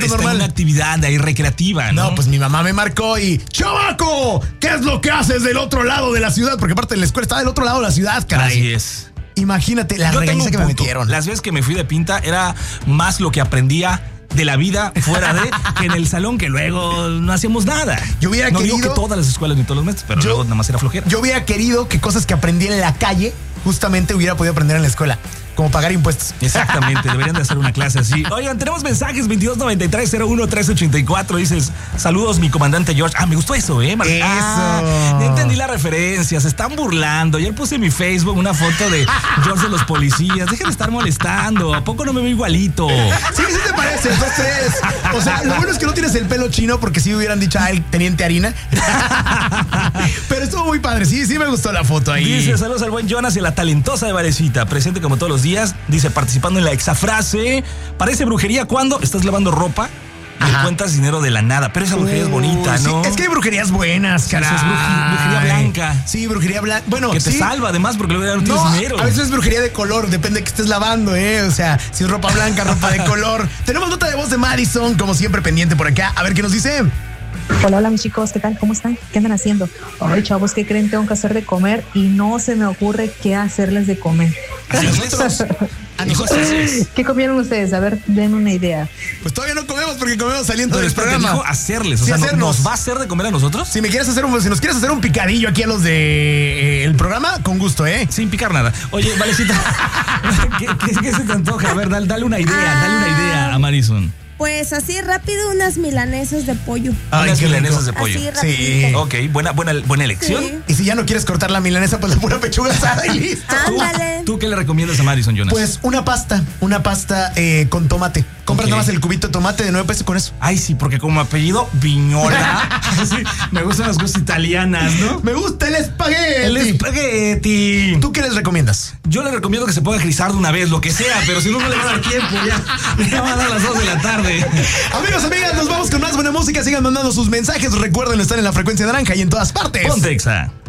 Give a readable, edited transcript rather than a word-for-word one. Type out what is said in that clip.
está normal. En una actividad ahí recreativa, ¿no? No, pues mi mamá me marcó y ¡chavaco! ¿Qué es lo que haces del otro lado de la ciudad? Porque aparte la escuela está del otro lado de la ciudad, caray. Así es. Imagínate la regañiza que me metieron. Las veces que me fui de pinta era más lo que aprendía de la vida fuera de que en el salón, que luego no hacíamos nada. Yo hubiera no querido digo que todas las escuelas ni todos los meses, pero luego nada más era flojera. Yo hubiera querido que cosas que aprendí en la calle justamente hubiera podido aprender en la escuela. Como pagar impuestos. Exactamente, deberían de hacer una clase así. Oigan, tenemos mensajes 2293-01-384. Dices, saludos mi comandante George. Me gustó eso, Eso. Ya entendí la referencia, se están burlando. Ayer puse en mi Facebook una foto de George de los policías. Dejen de estar molestando, ¿a poco no me veo igualito? Sí, sí te parece, entonces. O sea, lo bueno es que no tienes el pelo chino, porque si hubieran dicho el teniente harina. Pero estuvo muy padre, sí me gustó la foto ahí. Dice, saludos al buen Jonas y a la talentosa de Varecita, presente como todos los días. Dice, participando en la exafrase. Parece brujería cuando estás lavando ropa y cuentas dinero de la nada. Pero esa brujería es bonita, ¿no? Sí, es que hay brujerías buenas, caray. Esa es brujería blanca. Sí, brujería blanca. Bueno, que te salva además porque luego ya no tienes dinero. A veces es brujería de color, depende de que estés lavando, O sea, si es ropa blanca, ropa de color. Tenemos nota de voz de Madison, como siempre, pendiente por acá. A ver qué nos dice. Hola mis chicos, ¿qué tal? ¿Cómo están? ¿Qué andan haciendo? Ay, chavos, ¿qué creen? Tengo que hacer de comer y no se me ocurre qué hacerles de comer. A nosotros. ¿Qué comieron ustedes? A ver, den una idea. Pues todavía no comemos porque comemos saliendo del programa. Dijo hacerles, o sea, ¿nos va a hacer de comer a nosotros? Si nos quieres hacer un picadillo aquí a los de el programa, con gusto, Sin picar nada. Oye, Valecita, ¿qué se te antoja? A ver, dale una idea a Madison. Pues así rápido, unas milanesas de pollo. Unas milanesas de pollo. Así rapidito. Ok, buena elección. Sí. Y si ya no quieres cortar la milanesa, pues la pura pechuga asada y listo. Ándale. ¿Tú qué le recomiendas a Madison, Jonas? Pues una pasta con tomate. Compras nada más el cubito de tomate de 9 pesos con eso. Ay, sí, porque como apellido Viñola. Sí, me gustan las cosas italianas, ¿no? Me gusta el espagueti. El espagueti. ¿Tú qué les recomiendas? Yo le recomiendo que se ponga a grisar de una vez, lo que sea, pero si no, no le va a dar tiempo. Ya van a dar las 2 de la tarde. Amigos, amigas, nos vamos con más buena música. Sigan mandando sus mensajes. Recuerden estar en la frecuencia naranja y en todas partes. Ponte Exa.